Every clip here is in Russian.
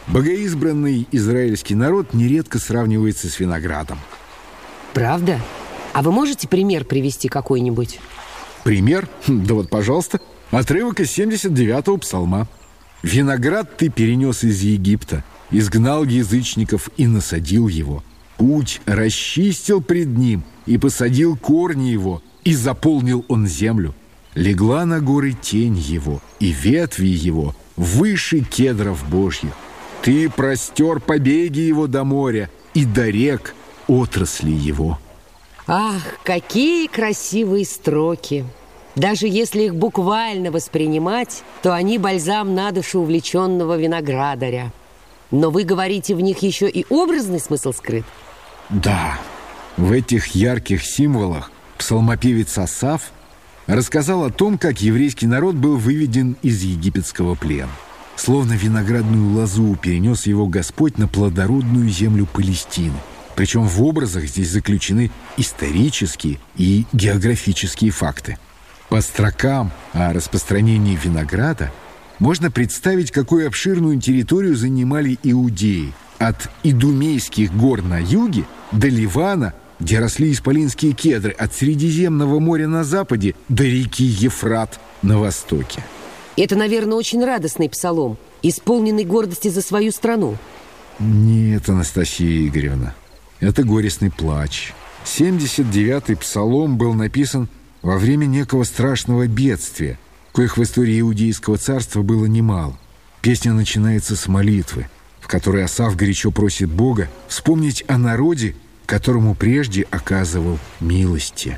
Богоизбранный израильский народ нередко сравнивается с виноградом. Правда? А вы можете пример привести какой-нибудь? Пример? Да вот, пожалуйста, отрывок из 79-го псалма. «Виноград ты перенес из Египта, изгнал язычников и насадил его. Путь расчистил пред ним, и посадил корни его, и заполнил он землю. Легла на горы тень его, и ветви его выше кедров Божьих. Ты простер побеги его до моря, и до рек отрасли его». Ах, какие красивые строки! Даже если их буквально воспринимать, то они бальзам на душу увлеченного виноградаря. Но вы говорите, в них еще и образный смысл скрыт? Да, в этих ярких символах псалмопевец Асаф рассказал о том, как еврейский народ был выведен из египетского плена. Словно виноградную лозу перенес его Господь на плодородную землю Палестины. Причем в образах здесь заключены исторические и географические факты. По строкам о распространении винограда можно представить, какую обширную территорию занимали иудеи. От Идумейских гор на юге до Ливана, где росли исполинские кедры, от Средиземного моря на западе до реки Ефрат на востоке. Это, наверное, очень радостный псалом, исполненный гордости за свою страну. Нет, Анастасия Игоревна, это горестный плач. 79-й псалом был написан во время некого страшного бедствия, коих в истории Иудейского царства было немало. Песня начинается с молитвы, в которой Асаф горячо просит Бога вспомнить о народе, которому прежде оказывал милости.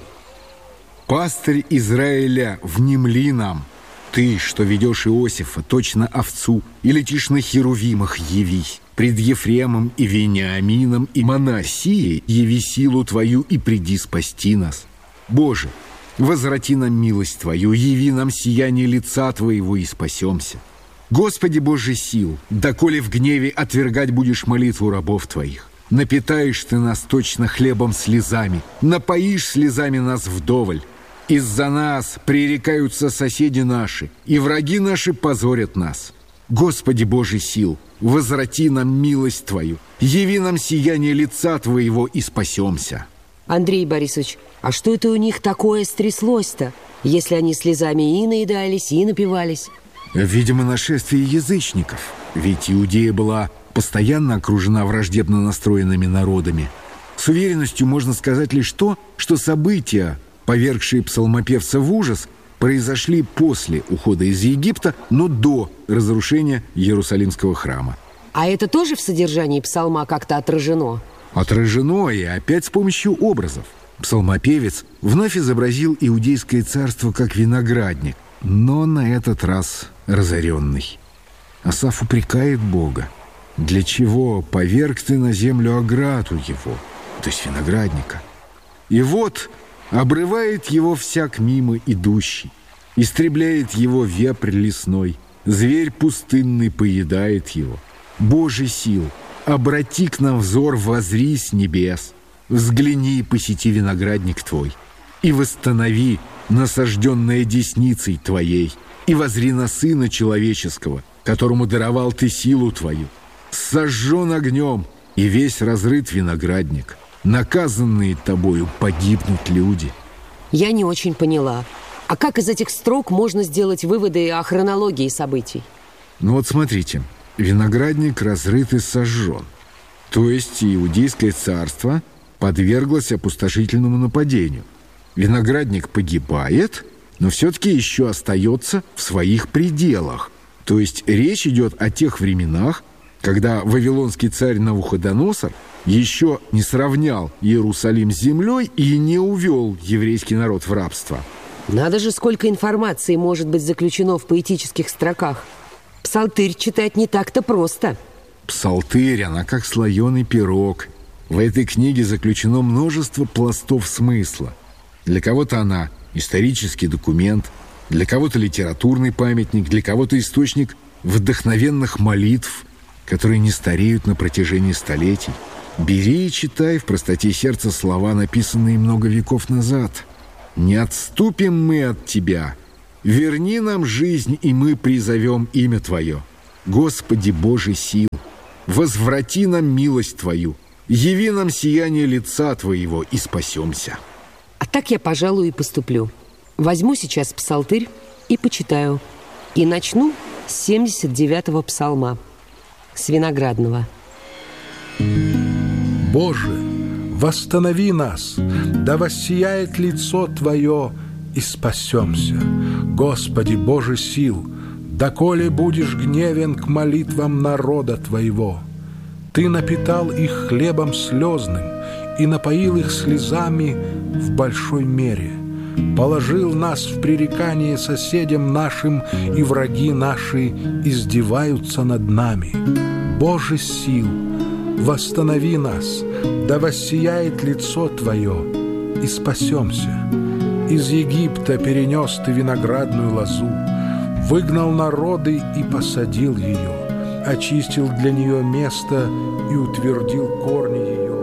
«Пастырь Израиля, внемли нам! Ты, что ведешь Иосифа, точно овцу, и летишь на херувимах, явись! Пред Ефремом и Вениамином и Манассией яви силу Твою и приди спасти нас! Боже, возврати нам милость Твою, яви нам сияние лица Твоего и спасемся! Господи Боже сил, доколе в гневе отвергать будешь молитву рабов Твоих! Напитаешь Ты нас точно хлебом слезами, напоишь слезами нас вдоволь. Из-за нас пререкаются соседи наши, и враги наши позорят нас. Господи Боже сил, возврати нам милость Твою, яви нам сияние лица Твоего и спасемся». Андрей Борисович, а что это у них такое стряслось-то, если они слезами и наедались, и напивались? Видимо, нашествие язычников. Ведь Иудея была постоянно окружена враждебно настроенными народами. С уверенностью можно сказать лишь то, что события, повергшие псалмопевца в ужас, произошли после ухода из Египта, но до разрушения Иерусалимского храма. А это тоже в содержании псалма как-то отражено? Отражено, и опять с помощью образов. Псалмопевец вновь изобразил Иудейское царство как виноградник, но на этот раз разоренный. Асаф упрекает Бога. «Для чего поверг ты на землю ограду его?» То есть виноградника. И вот обрывает его всяк мимо идущий, истребляет его вепрь лесной, зверь пустынный поедает его. Боже сил, обрати к нам взор, возри с небес, взгляни и посети виноградник твой, и восстанови насажденное десницей твоей, и возри на Сына Человеческого, которому даровал ты силу твою. Сожжен огнем, и весь разрыт виноградник. Наказанные тобою погибнут люди». Я не очень поняла. А как из этих строк можно сделать выводы о хронологии событий? Ну вот смотрите, виноградник разрыт и сожжен. То есть Иудейское царство подверглось опустошительному нападению. Виноградник погибает, но все-таки еще остается в своих пределах. То есть речь идет о тех временах, когда вавилонский царь Навуходоносор еще не сравнял Иерусалим с землей и не увел еврейский народ в рабство. Надо же, сколько информации может быть заключено в поэтических строках. Псалтырь читать не так-то просто. Псалтырь, она как слоеный пирог. В этой книге заключено множество пластов смысла. Для кого-то она исторический документ, для кого-то литературный памятник, для кого-то источник вдохновенных молитв, которые не стареют на протяжении столетий. Бери и читай в простоте сердца слова, написанные много веков назад. «Не отступим мы от Тебя. Верни нам жизнь, и мы призовем имя Твое. Господи Боже сил, возврати нам милость Твою, яви нам сияние лица Твоего, и спасемся. А так я, пожалуй, и поступлю. Возьму сейчас псалтырь и почитаю. И начну с 79-го псалма, с виноградного. Боже, восстанови нас, да воссияет лицо Твое, и спасемся. Господи, Боже сил, доколе будешь гневен к молитвам народа Твоего? Ты напитал их хлебом слезным и напоил их слезами в большой мере. Положил нас в пререкание соседям нашим, и враги наши издеваются над нами. Боже сил, восстанови нас, да воссияет лицо Твое, и спасемся. Из Египта перенес Ты виноградную лозу, выгнал народы и посадил ее, очистил для нее место и утвердил корни ее.